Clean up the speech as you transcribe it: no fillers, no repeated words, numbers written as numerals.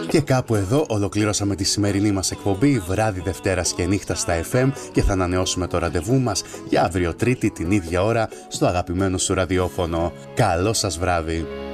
Και κάπου εδώ ολοκλήρωσαμε τη σημερινή μας εκπομπή βράδυ Δευτέρας και νύχτα στα FM και θα ανανεώσουμε το ραντεβού μας για αύριο Τρίτη την ίδια ώρα στο αγαπημένο σου ραδιόφωνο. Καλό σας βράδυ!